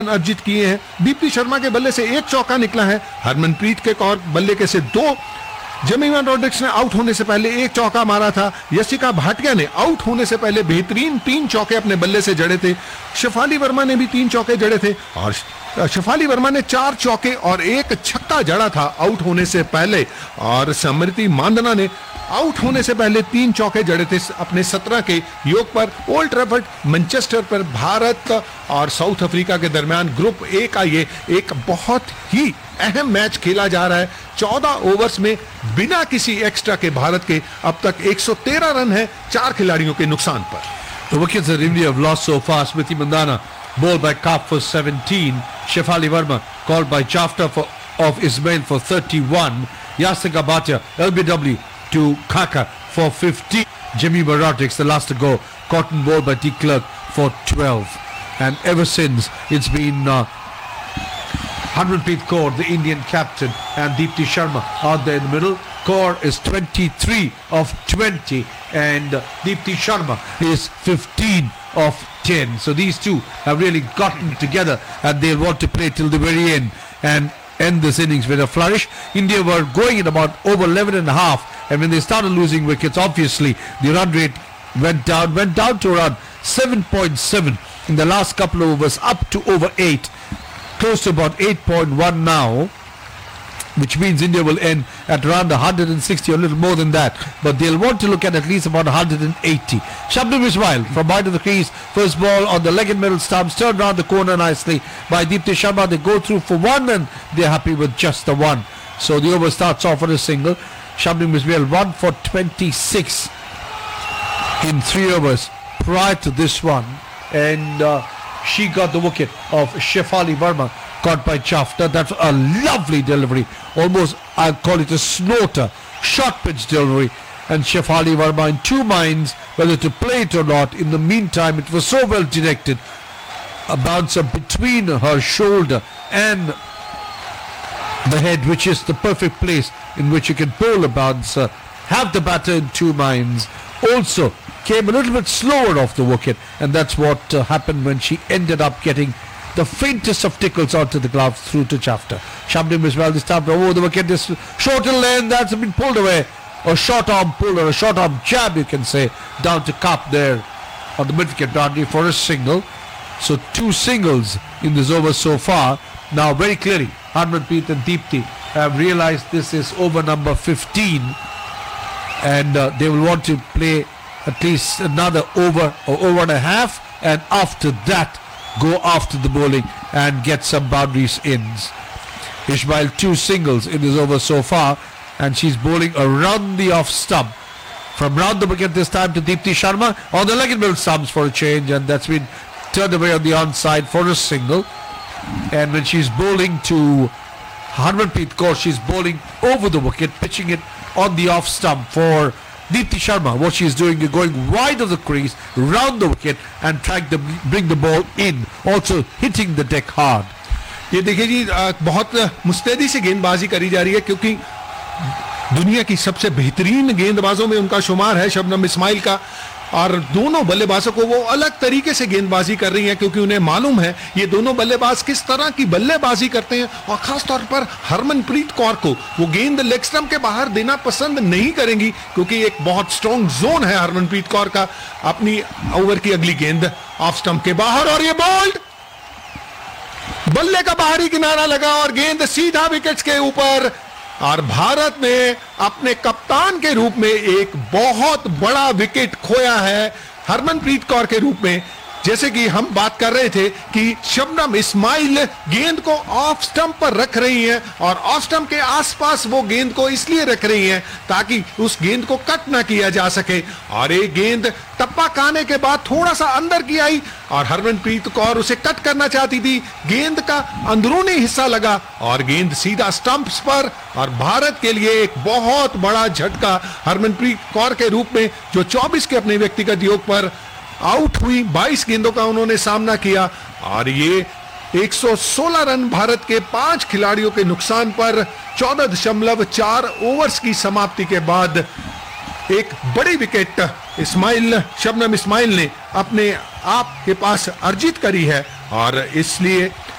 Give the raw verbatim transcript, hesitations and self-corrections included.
अर्जित किए हैं। दीप्ति शर्मा के बल्ले से एक चौका निकला है, हरमनप्रीत के कौर बल्ले के से दो। जेमिमा रॉड्रिक्स ने आउट होने से पहले एक चौका मारा था। यशिका भाटिया ने आउट होने से पहले बेहतरीन तीन चौके अपने बल्ले से जड़े थे। शेफाली वर्मा ने भी तीन चौके जड़े थे और शेफाली वर्मा ने चार चौके और एक छक्का जड़ा था आउट होने से पहले। और स्मृति मांदना ने आउट होने से पहले तीन चौके जड़े थे अपने सत्रह के योग पर। ओल्ड ट्रैफर्ड मैनचेस्टर पर भारत और साउथ अफ्रीका के दरमियान ग्रुप ए का ये एक बहुत ही अहम मैच खेला जा रहा है। चौदह ओवर्स में बिना किसी एक्स्ट्रा के भारत के अब तक एक सौ तेरह रन है चार खिलाड़ियों के नुकसान पर। The wickets that India have lost so far: Smriti Mandhana bowled by Kaap for seventeen, Shefali Verma called by Jafta for, of Ismail for thirty-one, Yasika Bhatia L B W to Khaka for fifteen, Jemima Rodrigues the last to go, Cotton bowled by D Clerk for twelve. And ever since it's been uh, Harmanpreet Kaur, the Indian captain, and Deepti Sharma out there in the middle. Kaur is twenty-three of twenty and uh, Deepti Sharma is fifteen of ten. So these two have really gotten together and they'll want to play till the very end and end this innings with a flourish. India were going at about over eleven and a half, and when they started losing wickets, obviously the run rate went down, went down to around seven point seven in the last couple of overs, up to over eight, close to about eight point one now, which means India will end at around one hundred sixty or a little more than that, but they'll want to look at at least about one hundred eighty. Shabnam Ismail from behind the crease, first ball on the leg and middle stumps, turned around the corner nicely by Deepti Sharma. They go through for one and they're happy with just the one. So the over starts off on a single. Shabnam Ismail one for twenty-six in three overs prior to this one, and uh, she got the wicket of Shefali Verma, caught by Jafta. That's a lovely delivery, almost I'll call it a snorter, short pitch delivery, and Shefali Verma in two minds whether to play it or not. In the meantime, it was so well directed, a bouncer between her shoulder and the head, which is the perfect place in which you can bowl a bouncer, have the batter in two minds. Also came a little bit slower off the wicket, and that's what uh, happened when she ended up getting the faintest of tickles onto the glove through to Jafta. Shabnam Ismail this time over the wicket, this shorter lane that's been pulled away, a short arm pull or a short arm jab you can say, down to Kaap there on the mid-wicket boundary for a single. So two singles in this over so far. Now very clearly Harmanpreet and Deepti have realized this is over number fifteen, and uh, they will want to play at least another over or over and a half, and after that go after the bowling and get some boundaries in. Ismail two singles in this over so far, and she's bowling around the off stump. From round the wicket this time to Deepti Sharma on the leg and middle stumps for a change, and that's been turned away on the onside for a single. And when she's bowling to Harmanpreet Kaur, she's bowling over the wicket, pitching it on the off stump for Deepti Sharma. What she's doing is going wide of the crease, round the wicket, and trying to bring the ball in, also hitting the deck hard. ये देखिए जी, बहुत मुस्तैदी से गेंदबाजी करी जा रही है, क्योंकि दुनिया की सबसे बेहतरीन गेंदबाजों में उनका शुमार है शबनम इस्माइल का, और दोनों बल्लेबाजों को वो अलग तरीके से गेंदबाजी कर रही हैं, क्योंकि उन्हें मालूम है ये दोनों बल्लेबाज किस तरह की बल्लेबाजी करते हैं। और खास तौर पर हरमनप्रीत कौर को वो गेंद लेग स्टंप के बाहर देना पसंद नहीं करेंगी, क्योंकि एक बहुत स्ट्रॉन्ग जोन है हरमनप्रीत कौर का। अपनी ओवर की अगली गेंद ऑफ स्टंप के बाहर, और ये बोल्ड बल्ले का बाहरी किनारा लगा और गेंद सीधा विकेट्स के ऊपर। और भारत ने अपने कप्तान के रूप में एक बहुत बड़ा विकेट खोया है हरमनप्रीत कौर के रूप में। जैसे कि हम बात कर रहे थे कि शबनम इस्माइल गेंद को ऑफ स्टंप पर रख रही हैं, और ऑफ स्टंप के आसपास वो गेंद को इसलिए रख रही हैं ताकि उस गेंद को कट ना किया जा सके। और एक गेंद टप्पा खाने के बाद थोड़ा सा अंदर की आई और हरमनप्रीत कौर उसे कट करना चाहती थी, गेंद का अंदरूनी हिस्सा लगा और गेंद सीधा स्टंप्स पर। और भारत के लिए एक बहुत बड़ा झटका हरमनप्रीत कौर के रूप में, जो चौबीस के अपने व्यक्तिगत योग पर आउट हुई, बाईस गेंदों का उन्होंने सामना किया। और ये एक सौ सोलह रन भारत के पांच खिलाड़ियों के नुकसान पर चौदह दशमलव चार ओवर्स की समाप्ति के बाद एक बड़ी विकेट इस्माइल शबनम इस्माइल ने अपने आप के पास अर्जित करी है। और इसलिए